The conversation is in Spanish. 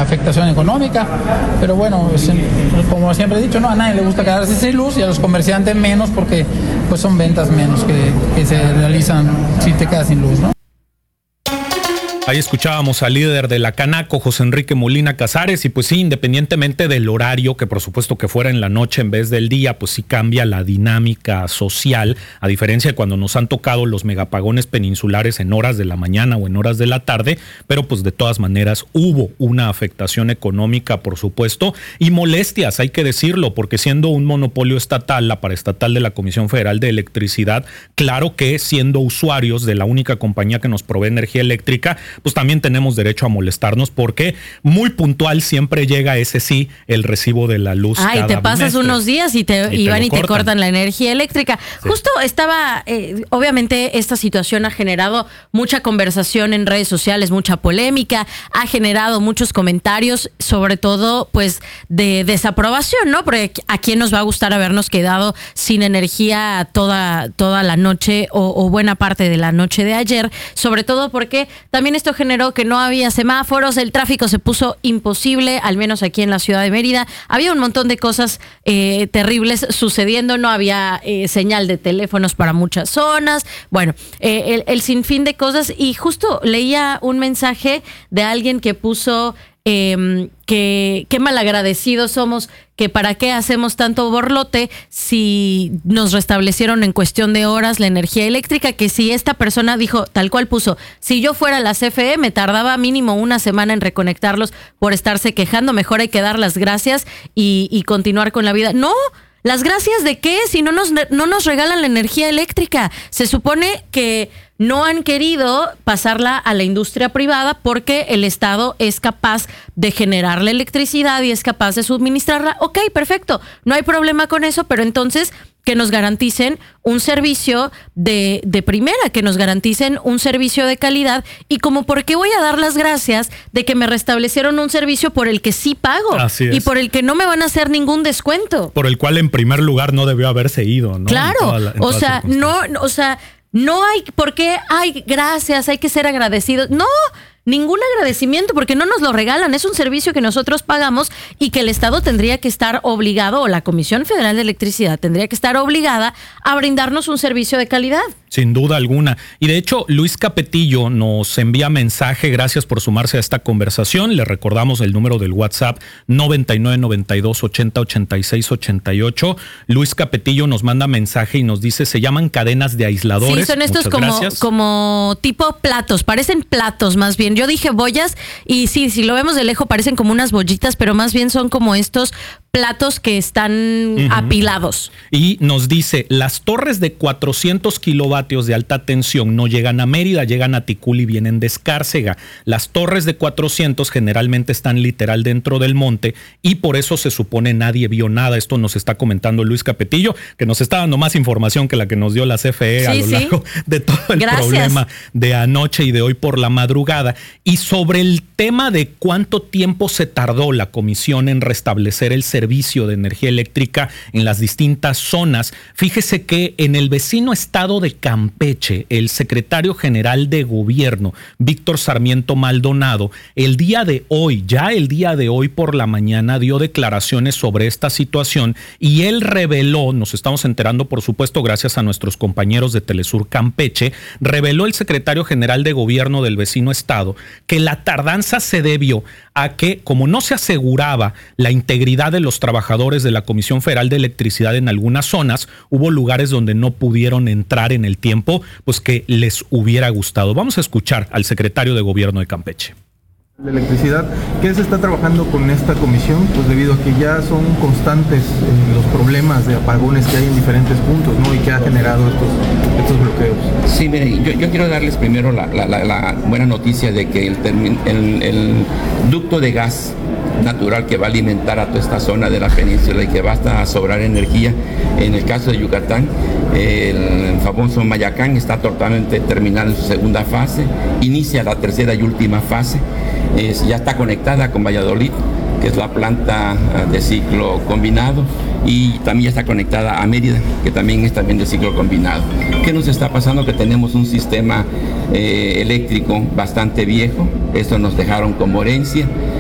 afectación económica, pero bueno, como siempre he dicho, ¿no? A nadie le gusta quedarse sin luz y a los comerciantes menos porque pues son ventas menos que se realizan si te quedas sin luz, ¿no? Ahí escuchábamos al líder de la Canaco, José Enrique Molina Casares, y pues sí, independientemente del horario, que por supuesto que fuera en la noche en vez del día, pues sí cambia la dinámica social, a diferencia de cuando nos han tocado los megapagones peninsulares en horas de la mañana o en horas de la tarde, pero pues de todas maneras hubo una afectación económica, por supuesto, y molestias, hay que decirlo, porque siendo un monopolio estatal, la paraestatal de la Comisión Federal de Electricidad, claro que siendo usuarios de la única compañía que nos provee energía eléctrica, pues también tenemos derecho a molestarnos porque muy puntual siempre llega ese sí, el recibo de la luz. Ay, te pasas unos días y van y te cortan la energía eléctrica. Sí. Justo estaba, obviamente esta situación ha generado mucha conversación en redes sociales, mucha polémica, ha generado muchos comentarios, sobre todo pues de desaprobación, ¿no? Porque a quién nos va a gustar habernos quedado sin energía toda la noche o buena parte de la noche de ayer, sobre todo porque también esto generó que no había semáforos, el tráfico se puso imposible, al menos aquí en la ciudad de Mérida. Había un montón de cosas terribles sucediendo, no había señal de teléfonos para muchas zonas, bueno, el sinfín de cosas. Y justo leía un mensaje de alguien que puso que qué malagradecidos somos, que para qué hacemos tanto borlote si nos restablecieron en cuestión de horas la energía eléctrica, que si esta persona dijo, tal cual puso, si yo fuera la CFE me tardaba mínimo una semana en reconectarlos por estarse quejando, mejor hay que dar las gracias y continuar con la vida. No, ¿las gracias de qué? Si no nos regalan la energía eléctrica. Se supone que no han querido pasarla a la industria privada porque el Estado es capaz de generar la electricidad y es capaz de suministrarla. Ok, perfecto, no hay problema con eso, pero entonces que nos garanticen un servicio de primera, que nos garanticen un servicio de calidad. Y como, ¿por qué voy a dar las gracias de que me restablecieron un servicio por el que sí pago? Así es. Y por el que no me van a hacer ningún descuento? Por el cual en primer lugar no debió haberse ido, ¿no? Claro, no hay por qué, ay, gracias, hay que ser agradecidos. No, ningún agradecimiento porque no nos lo regalan. Es un servicio que nosotros pagamos y que el Estado tendría que estar obligado, o la Comisión Federal de Electricidad tendría que estar obligada a brindarnos un servicio de calidad. Sin duda alguna. Y de hecho, Luis Capetillo nos envía mensaje. Gracias por sumarse a esta conversación. Le recordamos el número del WhatsApp 9992808688. Luis Capetillo nos manda mensaje y nos dice, se llaman cadenas de aisladores. Sí, son estos como tipo platos, parecen platos más bien. Yo dije bollas y sí, si lo vemos de lejos parecen como unas bollitas, pero más bien son como estos platos que están apilados. Y nos dice, las torres de 400 kilovatios de alta tensión no llegan a Mérida, llegan a Ticul y vienen de Escárcega. Las torres de 400 generalmente están literal dentro del monte y por eso se supone nadie vio nada. Esto nos está comentando Luis Capetillo, que nos está dando más información que la que nos dio la CFE a lo largo de todo el problema de anoche y de hoy por la madrugada. Y sobre el tema de cuánto tiempo se tardó la comisión en restablecer el servicio de energía eléctrica en las distintas zonas, fíjese que en el vecino estado de Campeche, el secretario general de gobierno, Víctor Sarmiento Maldonado, el día de hoy por la mañana dio declaraciones sobre esta situación y él reveló, nos estamos enterando por supuesto gracias a nuestros compañeros de Telesur Campeche, reveló el secretario general de gobierno del vecino estado que la tardanza se debió a que, como no se aseguraba la integridad de los trabajadores de la Comisión Federal de Electricidad en algunas zonas, hubo lugares donde no pudieron entrar en el tiempo, pues que les hubiera gustado. Vamos a escuchar al secretario de Gobierno de Campeche. De electricidad, ¿qué se está trabajando con esta comisión? Pues debido a que ya son constantes los problemas de apagones que hay en diferentes puntos, ¿no? Y que ha generado estos bloqueos. Sí, mire, yo quiero darles primero la buena noticia de que el ducto de gas natural que va a alimentar a toda esta zona de la península y que va a sobrar energía, en el caso de Yucatán, el famoso Mayacán está totalmente terminado en su segunda fase, inicia la tercera y última fase, ya está conectada con Valladolid, que es la planta de ciclo combinado, y también ya está conectada a Mérida, que también es de ciclo combinado. ¿Qué nos está pasando? Que tenemos un sistema eléctrico bastante viejo, esto nos dejaron como herencia.